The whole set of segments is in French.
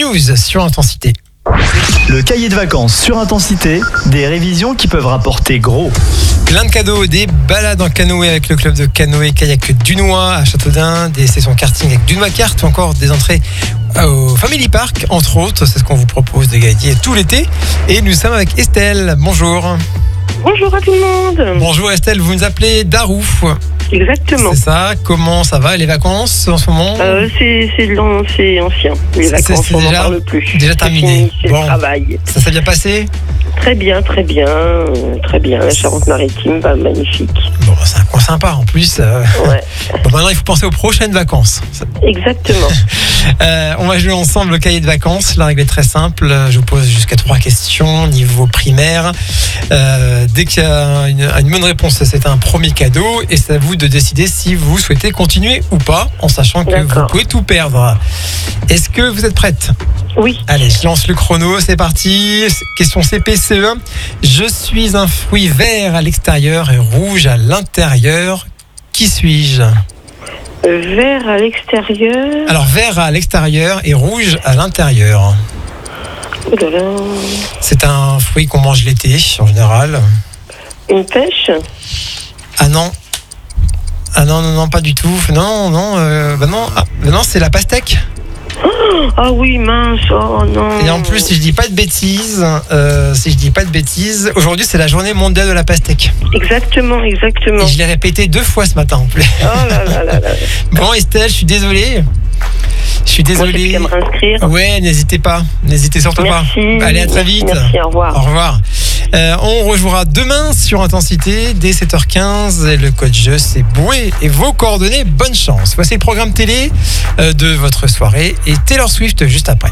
news sur Intensité. Le cahier de vacances sur Intensité, des révisions qui peuvent rapporter gros. Plein de cadeaux, des balades en canoë avec le club de canoë-kayak Dunois à Châteaudun, des sessions karting avec Dunois Kart ou encore des entrées au Family Park, entre autres. C'est ce qu'on vous propose de gagner tout l'été. Et nous sommes avec Estelle. Bonjour. Bonjour à tout le monde. Bonjour Estelle, vous nous appelez Darou. Exactement. C'est ça, comment ça va les vacances en ce moment? C'est ancien. Les vacances, on n'en parle plus. Déjà terminé. C'est le travail. Ça s'est bien passé? Très bien. La Charente-Maritime, magnifique. Bon, c'est un coin sympa en plus. Ouais. Bon, maintenant il faut penser aux prochaines vacances. Exactement. On va jouer ensemble le cahier de vacances. La règle est très simple. Je vous pose jusqu'à 3 questions niveau primaire. Dès qu'il y a une bonne réponse, c'est un premier cadeau. Et c'est à vous de décider si vous souhaitez continuer ou pas, en sachant que vous pouvez tout perdre. Est-ce que vous êtes prête? Oui. Allez, je lance le chrono. C'est parti. Question CPCE. Je suis un fruit vert à l'extérieur et rouge à l'intérieur. Qui suis-je? Vert à l'extérieur. Alors, vert à l'extérieur et rouge à l'intérieur. Oh là là. C'est un fruit qu'on mange l'été, en général. Une pêche? Ah non. Ah non, pas du tout. Non, c'est la pastèque. Ah oui, mince, oh non. Et en plus, si je dis pas de bêtises, aujourd'hui c'est la journée mondiale de la pastèque. Exactement. Et je l'ai répété 2 fois ce matin en plus. Oh là là. Bon Estelle, je suis désolé. Moi, j'ai qu'à me réinscrire. Ouais, n'hésitez surtout Merci. pas. Allez, à très vite. Merci, au revoir. Au revoir. On rejouera demain sur Intensité dès 7h15. Et le code jeu, c'est Boué. Et vos coordonnées, bonne chance. Voici le programme télé de votre soirée. Et Taylor Swift juste après.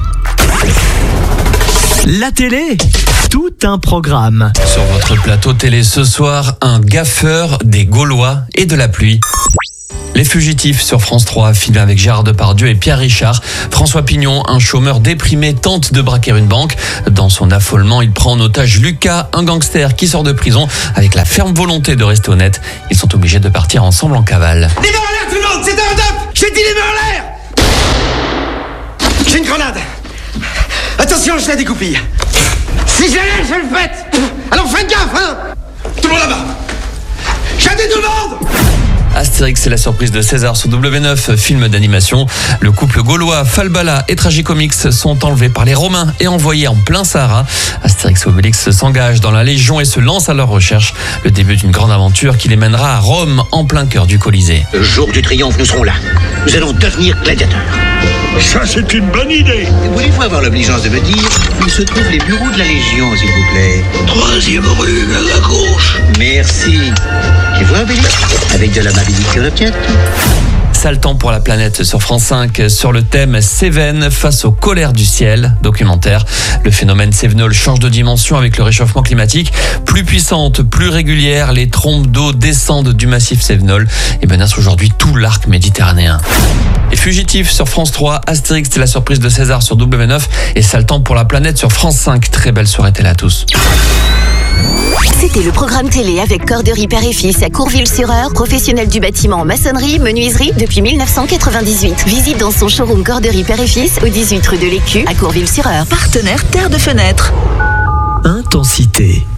La télé, tout un programme. Sur votre plateau télé ce soir, un gaffeur, des Gaulois et de la pluie. Les Fugitifs sur France 3, film avec Gérard Depardieu et Pierre Richard. François Pignon, un chômeur déprimé, tente de braquer une banque. Dans son affolement, il prend en otage Lucas, un gangster qui sort de prison avec la ferme volonté de rester honnête. Ils sont obligés de partir ensemble en cavale. Les mains en l'air tout le monde, c'est un top. J'ai dit les mains en l'air. J'ai une grenade. Attention, je la découpille. Si je la lève, je le pète. Alors faites gaffe, hein. Tout le monde là-bas. J'ai dit tout le monde. Astérix, c'est la surprise de César sur W9, film d'animation. Le couple gaulois Falbala et Tragicomix sont enlevés par les Romains et envoyés en plein Sahara. Astérix et Obélix s'engagent dans la Légion et se lancent à leur recherche. Le début d'une grande aventure qui les mènera à Rome, en plein cœur du Colisée. Le jour du triomphe, nous serons là. Nous allons devenir gladiateurs. Ça, c'est une bonne idée. Voulez-vous avoir l'obligeance de me dire où se trouvent les bureaux de la Légion, s'il vous plaît? 3e rue, à la gauche. Merci. Tu vois, Obélix? Avec de l'amabilité, on obtient tout. Sale temps pour la planète sur France 5 sur le thème Cévennes face aux colères du ciel, documentaire. Le phénomène cévenol change de dimension avec le réchauffement climatique. Plus puissante, plus régulière, les trompes d'eau descendent du massif cévenol et menacent aujourd'hui tout l'arc méditerranéen. Les Fugitifs sur France 3, Astérix, c'est la surprise de César sur W9 et Sale temps pour la planète sur France 5. Très belle soirée télé à tous. C'était le programme télé avec Corderie Père et Fils à Courville-sur-Eure, professionnel du bâtiment en maçonnerie, menuiserie depuis 1998. Visite dans son showroom Corderie Père et Fils au 18 rue de l'Écu à Courville-sur-Eure. Partenaire Terre de Fenêtre. Intensité.